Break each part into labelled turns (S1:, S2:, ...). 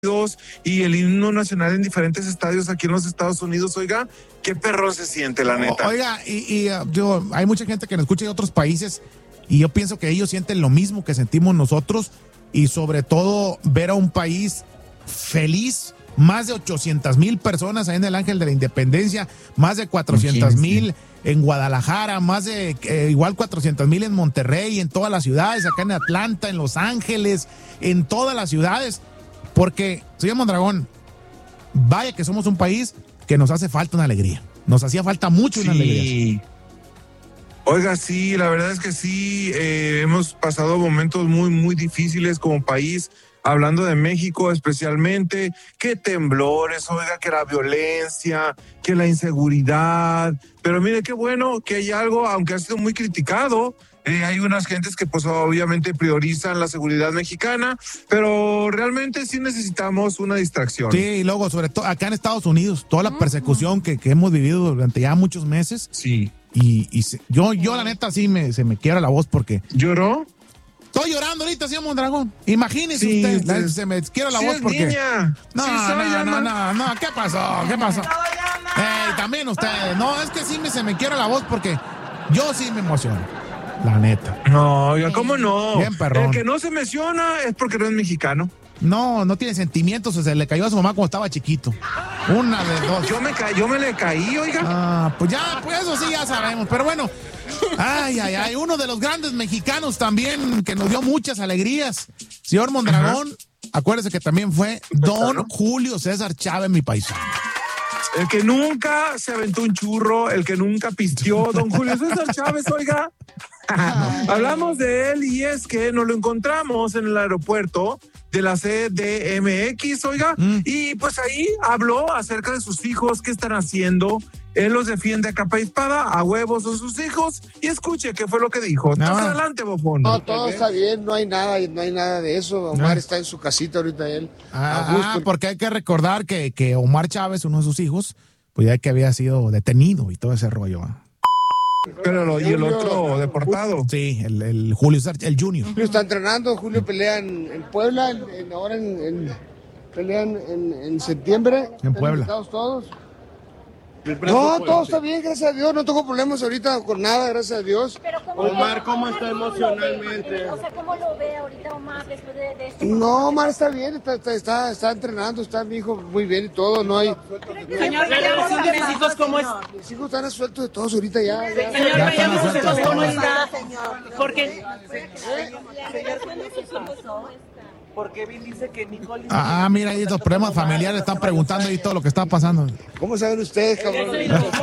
S1: y el himno nacional en diferentes estadios aquí en los Estados Unidos. Oiga, qué perro se siente, la neta.
S2: Oiga, digo, hay mucha gente que nos escucha de otros países y yo pienso que ellos sienten lo mismo que sentimos nosotros y sobre todo ver a un país feliz. Más de 800,000 personas ahí en el Ángel de la Independencia, más de 400,000 en Guadalajara, más de igual 400,000 en Monterrey, en todas las ciudades, acá en Atlanta, en Los Ángeles, en todas las ciudades. Porque, señor Mondragón, vaya que somos un país que nos hace falta una alegría. Nos hacía falta mucho una alegría.
S1: Oiga, sí, la verdad es que sí, hemos pasado momentos muy, muy difíciles como país, hablando de México especialmente, que temblores, oiga, que la violencia, que la inseguridad, pero mire qué bueno que hay algo, aunque ha sido muy criticado. Hay unas gentes que pues obviamente priorizan la seguridad mexicana, pero realmente sí necesitamos una distracción.
S2: Sí, y luego sobre todo acá en Estados Unidos, toda la persecución que hemos vivido durante ya muchos meses.
S1: Sí.
S2: Yo la neta sí se me quiebra la voz porque...
S1: ¿Lloró?
S2: Estoy llorando ahorita, señor Mondragón. Imagínese
S1: sí,
S2: usted, se me quiebra la voz porque...
S1: Niña.
S2: No, ¿qué pasó? También ustedes. No, es que sí se me quiebra la voz porque yo sí me emociono. La neta.
S1: No, oiga, ¿cómo no?
S2: Bien, perrón.
S1: El que no se menciona es porque no es mexicano.
S2: No tiene sentimientos, se le cayó a su mamá cuando estaba chiquito. Una de dos.
S1: Yo me le caí, oiga.
S2: Pues eso sí ya sabemos, pero bueno. Ay, uno de los grandes mexicanos también que nos dio muchas alegrías. Señor Mondragón, acuérdese que también fue don Julio César Chávez, mi paisano.
S1: El que nunca se aventó un churro, el que nunca pisteó, don Julio César Chávez, oiga. Hablamos de él y es que nos lo encontramos en el aeropuerto de la CDMX, oiga, y pues ahí habló acerca de sus hijos, qué están haciendo. Él los defiende a capa y espada, a huevos son sus hijos, y escuche qué fue lo que dijo. Adelante, bofón.
S3: No, todo está bien, no hay nada de eso. Omar está en su casita ahorita él.
S2: Porque hay que recordar que Omar Chávez, uno de sus hijos, pues ya que había sido detenido y todo ese rollo.
S1: Pero y el otro deportado.
S2: Sí, el Julio, el Junior.
S3: Julio está entrenando, Julio pelea en Puebla, ahora pelean en septiembre.
S2: En Puebla.
S3: Todos. No, todo está bien, gracias a Dios, no tengo problemas ahorita con nada, gracias a Dios.
S4: Omar, ¿cómo está emocionalmente?
S5: O sea, ¿cómo lo ve ahorita Omar después de esto?
S3: No, Omar está bien, está entrenando, está mi hijo muy bien y todo, no hay...
S4: Señor, ¿mis hijos cómo es?
S3: Mis hijos están sueltos de todos ahorita ya.
S4: Señor, ¿mis hijos cómo está? Porque... Porque Bill dice que Nicole...
S2: Mira, ahí los problemas familiares están preguntando ahí todo lo que está pasando.
S3: ¿Cómo saben ustedes, cabrón?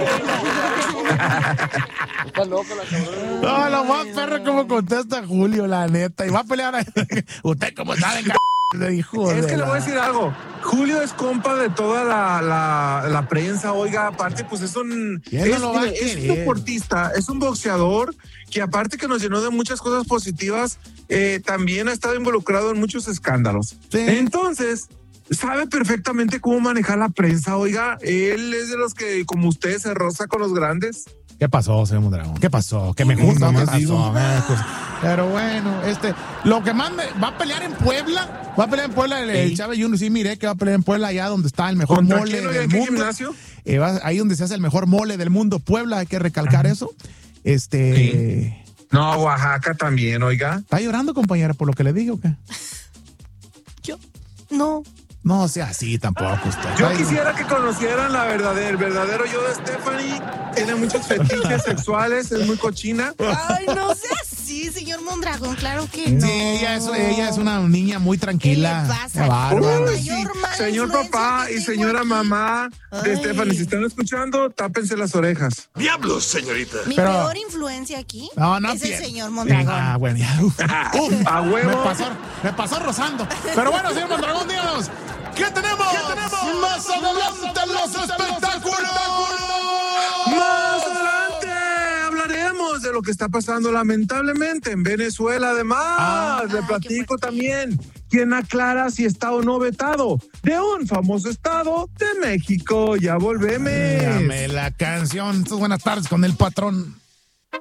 S3: Está loco la cabrón.
S2: No, lo más perro como contesta Julio, la neta. Y va a pelear. Usted como sabe, le dijo.
S1: Es que le voy a decir algo. Julio es compa de toda la prensa, oiga, aparte pues es un deportista, es un boxeador que aparte que nos llenó de muchas cosas positivas, también ha estado involucrado en muchos escándalos. Sí. Entonces, sabe perfectamente cómo manejar la prensa, oiga, él es de los que como usted se roza con los grandes.
S2: ¿Qué pasó, señor Mondragón? ¿Qué pasó? Que me gusta, ¿qué pasó? Pero bueno, lo que más va a pelear en Puebla, el Chávez Junior, sí, miré que va a pelear en Puebla, allá donde está el mejor mole del mundo.
S1: Gimnasio?
S2: Ahí donde se hace el mejor mole del mundo, Puebla, hay que recalcar eso.
S1: Sí. No, Oaxaca también, oiga.
S2: ¿Está llorando, compañera, por lo que le dije o qué?
S5: Yo, no.
S2: No sea así tampoco usted.
S1: Yo quisiera que conocieran el verdadero yo de Stephanie. Tiene muchos fetiches sexuales, es muy cochina.
S5: Ay, no sea así, señor Mondragón, claro que no.
S2: Sí, ella es una niña muy tranquila.
S5: ¿Qué le pasa?
S1: Sí. Señor papá y señora mamá de Stephanie, si están escuchando, tápense las orejas.
S4: ¡Diablos, señorita!
S5: Mi peor influencia aquí es el señor Mondragón.
S2: Bueno, ya.
S1: A huevo.
S2: Me pasó rozando. Pero bueno, señor Mondragón, díganos. ¿Qué tenemos? Más adelante en los espectáculos.
S1: Más adelante hablaremos de lo que está pasando lamentablemente en Venezuela. Además, le platico también quién aclara si está o no vetado de un famoso estado de México. Ya volvemos.
S2: Dígame la canción. Buenas tardes con el patrón.